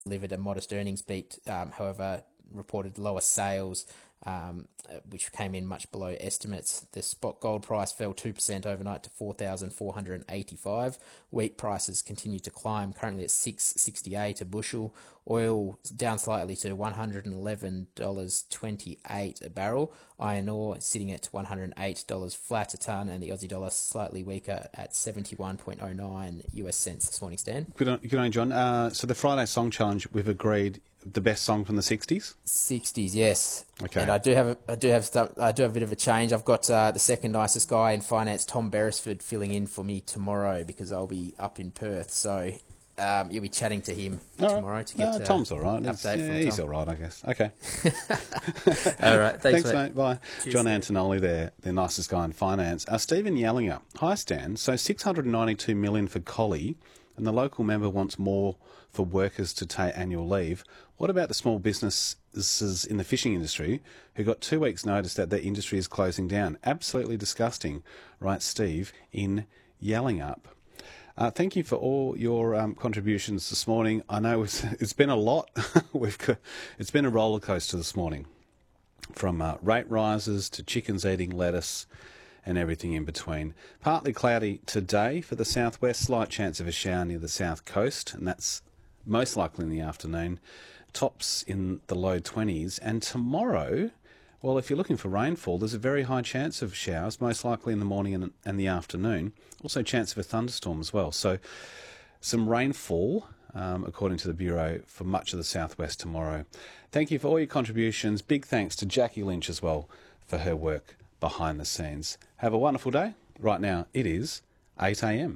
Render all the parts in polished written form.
delivered a modest earnings beat, however, reported lower sales, which came in much below estimates. The spot gold price fell 2% overnight to 4,485. Wheat prices continue to climb, currently at $6.68 a bushel. Oil down slightly to $111.28 a barrel. Iron ore sitting at $108 flat a tonne, and the Aussie dollar slightly weaker at 71.09 US cents this morning, Stan. Good on, John. So the Friday Song Challenge, we've agreed the best song from the 60s? 60s, yes. Okay. And I do have a bit of a change. I've got the second nicest guy in finance, Tom Beresford, filling in for me tomorrow because I'll be up in Perth. So you'll be chatting to him tomorrow to get Tom's all right. He's Tom. all right, I guess. Okay. All right. Thanks, mate. Bye. Cheers, John Steve. Antonelli there, the nicest guy in finance. Stephen Yellinger. Hi, Stan. So $692 million for Collie, and the local member wants more for workers to take annual leave. What about the small businesses in the fishing industry who got 2 weeks' notice that their industry is closing down? Absolutely disgusting, writes Steve in Yellingup. Thank you for all your contributions this morning. I know it's been a lot. It's been a roller coaster this morning, from rate rises to chickens eating lettuce and everything in between. Partly cloudy today for the southwest, slight chance of a shower near the south coast, and that's most likely in the afternoon. Tops in the low 20s. And tomorrow, well, if you're looking for rainfall, there's a very high chance of showers, most likely in the morning and the afternoon. Also chance of a thunderstorm as well. So some rainfall, according to the Bureau, for much of the southwest tomorrow. Thank you for all your contributions. Big thanks to Jackie Lynch as well for her work behind the scenes. Have a wonderful day. Right now, it is 8 a.m.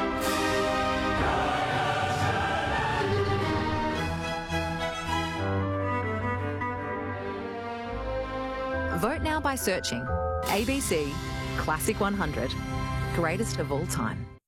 Vote now by searching ABC Classic 100, greatest of all time.